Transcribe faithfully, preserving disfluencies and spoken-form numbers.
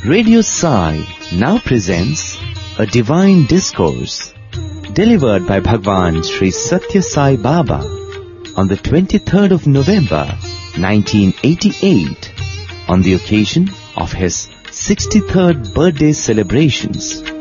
Radio Sai now presents a divine discourse delivered by Bhagwan Sri Satya Sai Baba on the twenty-third of November nineteen eighty-eight on the occasion of his sixty-third birthday celebrations.